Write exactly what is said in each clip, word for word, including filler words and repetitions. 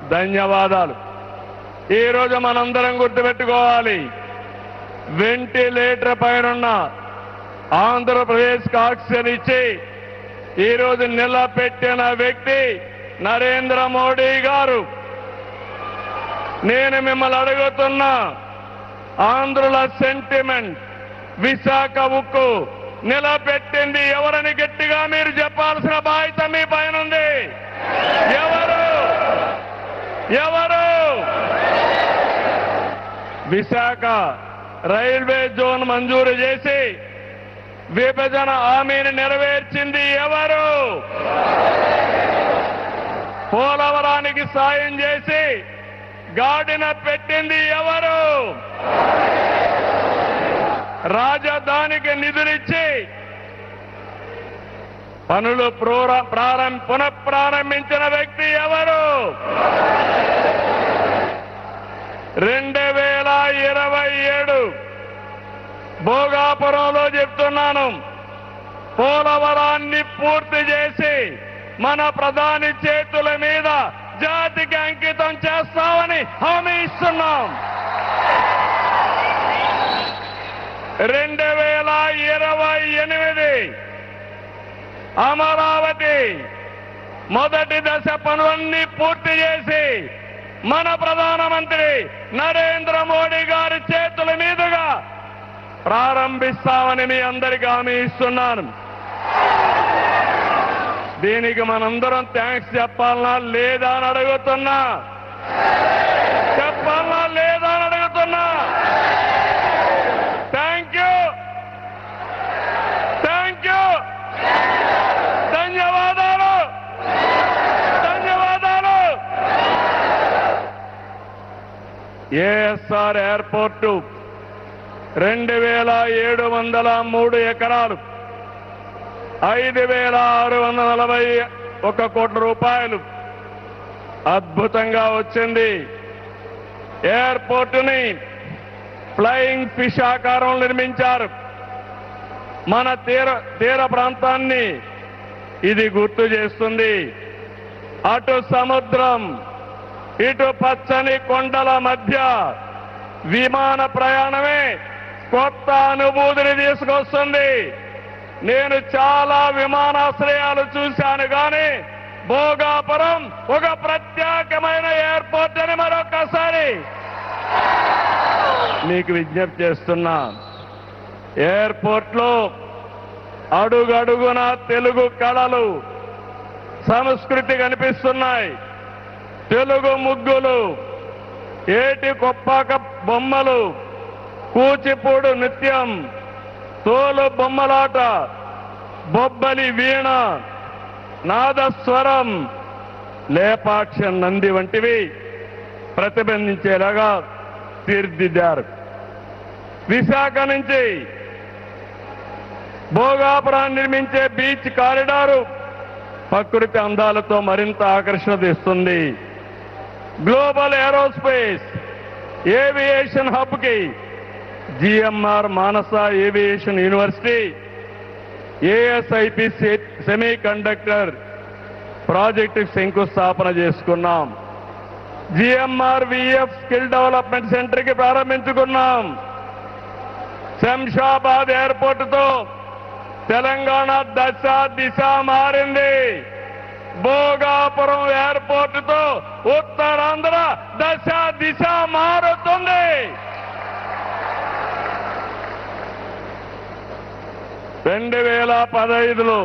ధన్యవాదాలు. ఈరోజు మనందరం గుర్తుపెట్టుకోవాలి, వెంటిలేటర్ పైనున్న ఆంధ్రప్రదేశ్కి ఆక్సిజన్ ఇచ్చి ఈరోజు నిలబెట్టిన వ్యక్తి నరేంద్ర మోడీ గారు. నేను మిమ్మల్ని అడుగుతున్నా, ఆంధ్రుల సెంటిమెంట్ విశాఖ ఉక్కు నిలబెట్టింది ఎవరని గట్టిగా మీరు చెప్పాల్సిన బాధ్యత మీ పైన ఉంది. ఎవరు ఎవరు విశాఖ రైల్వే జోన్ మంజూరు చేసి విభజన హామీని నెరవేర్చింది ఎవరు? పోలవరానికి సాయం చేసి గాడిన పెట్టింది ఎవరు? రాజధానికి నిధులిచ్చి పనులు పునఃప్రారంభించిన వ్యక్తి ఎవరు? రెండు వేల ఇరవై ఏడు భోగాపురంలో చెప్తున్నాను, పోలవరాన్ని పూర్తి చేసి మన ప్రధాని చేతుల మీద జాతికి అంకితం చేస్తామని హామీ ఇస్తున్నాం. రెండు వేల ఇరవై ఎనిమిది అమరావతి మొదటి దశ పనులన్నీ పూర్తి చేసి మన ప్రధానమంత్రి నరేంద్ర మోడీ గారి చేతుల మీదుగా ప్రారంభిస్తామని మీ అందరికీ హామీ ఇస్తున్నాను. దీనికి మనందరం థ్యాంక్స్ చెప్పాలనా లేదా అని అడుగుతున్నా చెప్పాలనా లేదా అని అడుగుతున్నా థ్యాంక్ యూ థ్యాంక్ యూ ధన్యవాదాలు ధన్యవాదాలు. ఏఎస్ఆర్ ఎయిర్పోర్టు రెండు వేల ఏడు వందల మూడు ఎకరాలు ఐదు వేల ఆరు వందల నలభై ఒక కోట్ల రూపాయలు అద్భుతంగా వచ్చింది. ఎయిర్పోర్టుని ఫ్లయింగ్ ఫిష్ ఆకారం నిర్మించారు. మన తీర తీర ప్రాంతాన్ని ఇది గుర్తు చేస్తుంది. అటు సముద్రం ఇటు పచ్చని కొండల మధ్య విమాన ప్రయాణమే కొత్త అనుభూతిని తీసుకొస్తుంది. నేను చాలా విమానాశ్రయాలు చూశాను, కానీ భోగాపురం ఒక ప్రత్యేకమైన ఎయిర్పోర్ట్ అని మరొకసారి మీకు విజ్ఞప్తి చేస్తున్నా. ఎయిర్పోర్ట్ లో అడుగడుగున తెలుగు కళలు సంస్కృతి కనిపిస్తున్నాయి. తెలుగు ముగ్గులు, ఏటి కొప్పాక బొమ్మలు, కూచిపూడు నృత్యం, తోలు బొమ్మలాట, బొబ్బలి వీణ, నాదస్వరం, లేపాక్ష నంది వంటివి ప్రతిబింబించేలాగా తీర్చిదిద్దారు. విశాఖ నుంచి భోగాపురాన్ని నిర్మించే బీచ్ కారిడారు ప్రకృతి అందాలతో మరింత ఆకర్షణ తెస్తుంది. గ్లోబల్ ఏరోస్పేస్ ఏవియేషన్ హబ్ కి జిఎంఆర్ మానస aviation university, ASIP semi conductor project శంకుస్థాపన చేసుకున్నాం. GMR VF skill development centre కి ప్రారంభించుకున్నాం. శంషాబాద్ ఎయిర్పోర్ట్ తో తెలంగాణ దశ దిశ మారింది. భోగాపురం ఎయిర్పోర్ట్ తో ఉత్తరాంధ్ర దశ దిశ మారుతుంది. రెండు వేల పదహైదులో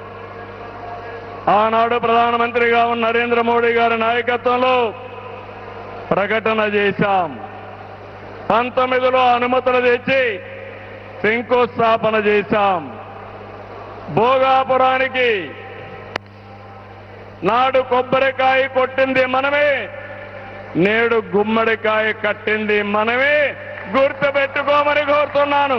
ఆనాడు ప్రధానమంత్రిగా ఉన్న నరేంద్ర మోడీ గారి నాయకత్వంలో ప్రకటన చేశాం. పంతొమ్మిదిలో అనుమతులు తెచ్చి శంకుస్థాపన చేశాం. భోగాపురానికి నాడు కొబ్బరికాయ కొట్టింది మనమే, నేడు గుమ్మడికాయ కట్టింది మనమే. గుర్తుపెట్టుకోమని కోరుతున్నాను.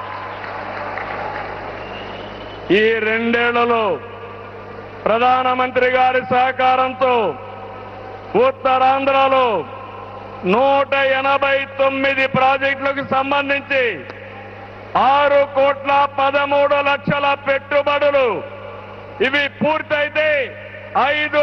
ఈ రెండేళ్లలో ప్రధానమంత్రి గారి సహకారంతో ఉత్తరాంధ్రలో నూట ఎనభై తొమ్మిది ప్రాజెక్టులకు సంబంధించి ఆరు కోట్ల పదమూడు లక్షల పెట్టుబడులు ఇవి పూర్తయితే ఐదు